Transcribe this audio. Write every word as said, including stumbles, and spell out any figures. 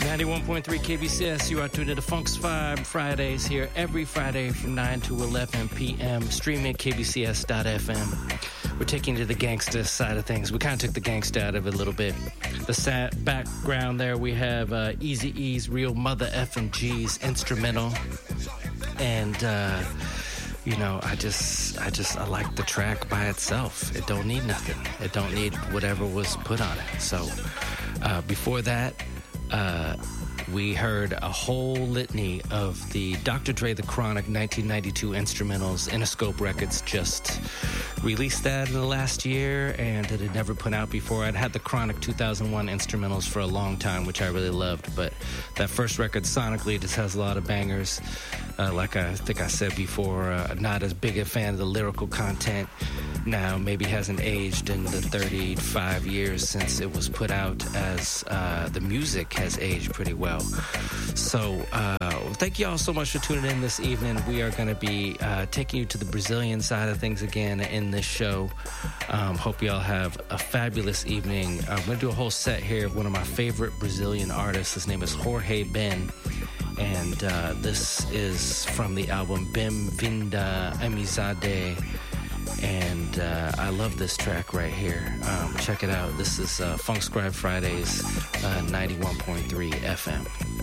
ninety-one point three K B C S, you are tuned into Funk's Vibe Fridays here every Friday from nine to eleven p.m. Streaming at k b c s dot f m. We're taking you to the gangsta side of things. We kind of took the gangsta out of it a little bit. The sad background there, we have uh, Eazy-E's Real Mother F M G's instrumental. And, uh, you know, I just, I just, I like the track by itself. It don't need nothing. It don't need whatever was put on it. So, uh, before that, uh, we heard a whole litany of the Doctor Dre The Chronic nineteen ninety-two instrumentals. Interscope Records just released that in the last year, and it had never put out before. I'd had the Chronic two thousand one instrumentals for a long time, which I really loved, but that first record sonically just has a lot of bangers. Uh, like I think I said before, uh, not as big a fan of the lyrical content now. Maybe hasn't aged in the thirty-five years since it was put out, as uh, the music has aged pretty well. So uh, thank you all so much for tuning in this evening. We are going to be uh, taking you to the Brazilian side of things again in this show. Um, hope you all have a fabulous evening. I'm going to do a whole set here of one of my favorite Brazilian artists. His name is Jorge Ben. And uh, this is from the album Bem-vinda Amizade. And uh, I love this track right here. Um, check it out. This is uh, Funk Scribe Fridays, uh, ninety-one point three F M.